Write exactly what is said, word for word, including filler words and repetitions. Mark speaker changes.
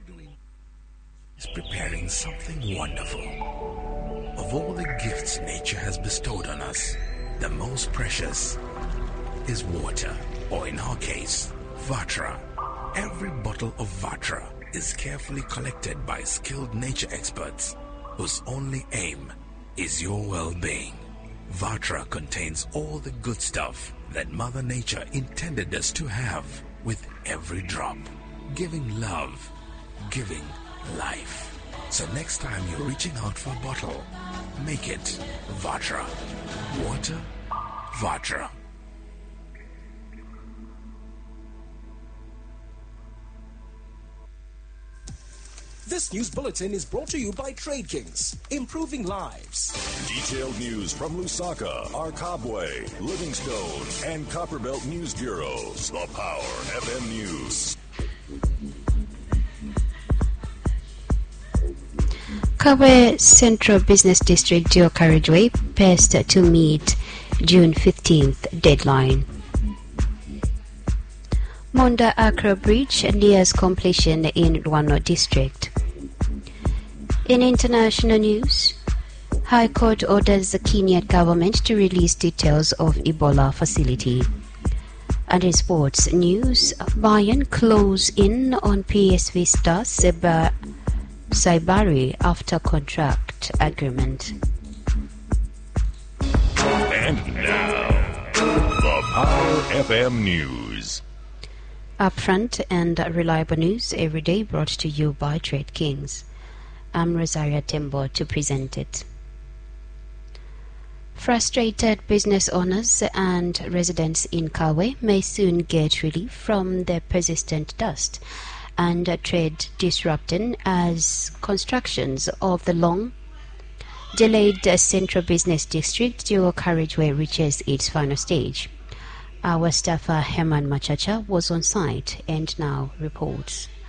Speaker 1: is preparing something wonderful. Of all the gifts nature has bestowed on us, the most precious is water, or in our case, Vatra. Every bottle of Vatra is carefully collected by skilled nature experts whose only aim is your well-being. Vatra contains all the good stuff that Mother Nature intended us to have, with every drop, giving love, giving life. So next time you're reaching out for a bottle, make it Vatra. Water, Vatra.
Speaker 2: This news bulletin is brought to you by Trade Kings, improving lives.
Speaker 3: Detailed news from Lusaka, Arkabwe, Livingstone, and Copperbelt News Bureaus. The Power F M News.
Speaker 4: Kabwe Central Business District dual carriageway past to meet June fifteenth deadline. Monda Accra Bridge nears completion in Luano District. In international news, High Court orders the Kenyan government to release details of Ebola facility. And in sports news, Bayern close in on P S V star Seba Saibari after contract agreement.
Speaker 3: And now, the Power F M News.
Speaker 4: Upfront and reliable news every day brought to you by Trade Kings. I'm Rosaria Tembo to present it. Frustrated business owners and residents in Kabwe may soon get relief from the persistent dust and trade disruption as constructions of the long delayed Central Business District dual carriageway reaches its final stage. Our staffer Herman Machacha was on site and now reports.